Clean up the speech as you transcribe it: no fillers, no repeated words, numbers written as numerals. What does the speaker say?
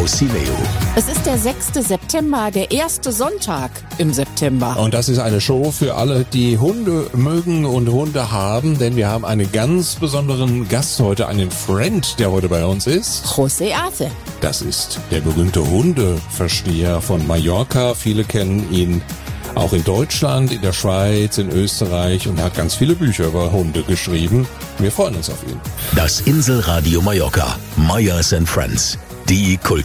aus Sileo. Es ist der 6. September, der erste Sonntag im September. Und das ist eine Show für alle, die Hunde mögen und Hunde haben, denn wir haben einen ganz besonderen Gast heute, einen Friend, der heute bei uns ist. José Arce. Das ist der berühmte Hundeversteher von Mallorca. Viele kennen ihn auch in Deutschland, in der Schweiz, in Österreich und hat ganz viele Bücher über Hunde geschrieben. Wir freuen uns auf ihn. Das Inselradio Mallorca, Meyers & Friends, die Kultur.